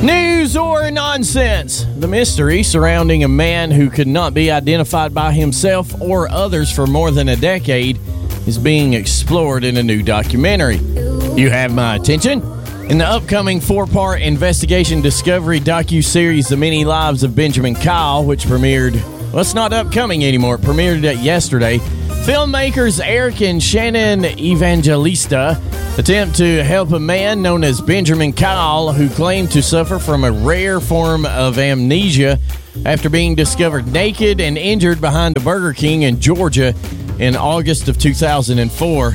News or nonsense? The mystery surrounding a man who could not be identified by himself or others for more than a decade is being explored in a new documentary. You have my attention. In the upcoming 4-part investigation discovery docuseries, The Many Lives of Benjamin Kyle, which premiered, well, it's not upcoming anymore, it premiered yesterday, filmmakers Eric and Shannon Evangelista attempt to help a man known as Benjamin Kyle who claimed to suffer from a rare form of amnesia after being discovered naked and injured behind a Burger King in Georgia in August of 2004.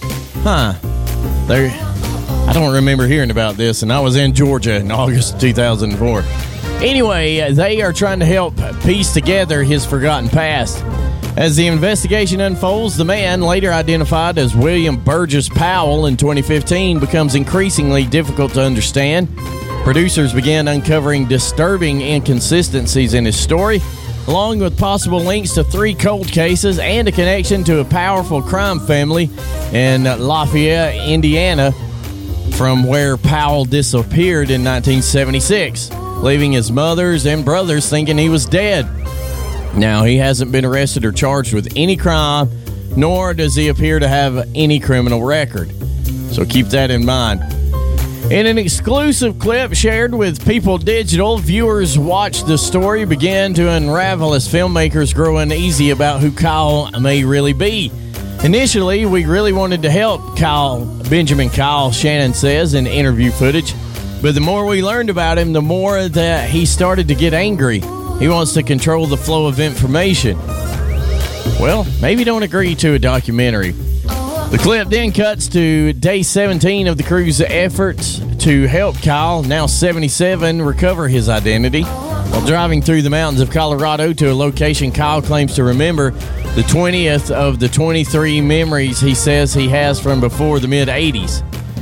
I don't remember hearing about this, and I was in Georgia in August of 2004. Anyway, they are trying to help piece together his forgotten past. As the investigation unfolds, the man, later identified as William Burgess Powell in 2015, becomes increasingly difficult to understand. Producers began uncovering disturbing inconsistencies in his story, along with possible links to 3 cold cases and a connection to a powerful crime family in Lafayette, Indiana, from where Powell disappeared in 1976, leaving his mothers and brothers thinking he was dead. Now, he hasn't been arrested or charged with any crime, nor does he appear to have any criminal record. So keep that in mind. In an exclusive clip shared with People Digital, viewers watched the story begin to unravel as filmmakers grow uneasy about who Kyle may really be. Initially, we really wanted to help Benjamin Kyle, Shannon says in interview footage. But the more we learned about him, the more that he started to get angry. He wants to control the flow of information. Well, maybe don't agree to a documentary. The clip then cuts to day 17 of the crew's efforts to help Kyle, now 77, recover his identity. While driving through the mountains of Colorado to a location Kyle claims to remember, the 20th of the 23 memories he says he has from before the mid-'80s.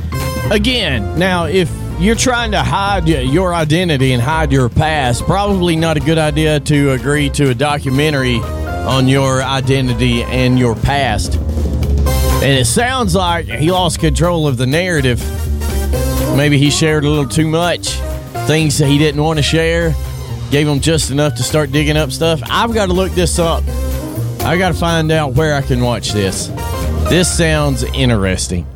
Again, now, if you're trying to hide your identity and hide your past, probably not a good idea to agree to a documentary on your identity and your past. And it sounds like he lost control of the narrative. Maybe he shared a little too much. Things that he didn't want to share. Gave him just enough to start digging up stuff. I've got to look this up. I got to find out where I can watch this. This sounds interesting.